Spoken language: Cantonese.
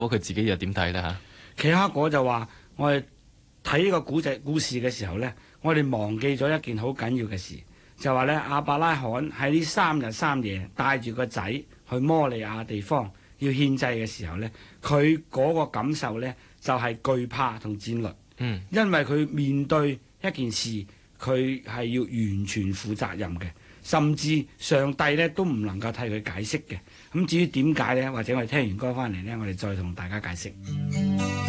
佢自己又點睇咧嚇？ 奇克果就話：我哋睇呢個故事嘅時候呢，我哋忘記咗一件好緊要嘅事，就話呢，亞伯拉罕喺呢3日3夜帶住個仔去摩利亞地方要獻祭嘅時候呢，佢嗰個感受呢，就係懼怕同戰慄。因為佢面對一件事，佢係要完全負責任嘅，甚至上帝呢都唔能夠替佢解釋嘅。咁至於點解呢？或者我哋聽完歌翻嚟呢，我哋再同大家解釋。